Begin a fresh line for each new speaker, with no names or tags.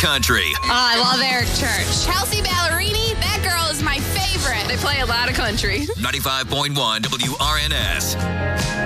country.
Oh, I love Eric Church.
Kelsey Ballerini, that girl is my favorite.
They play a lot of country.
95.1 WRNS.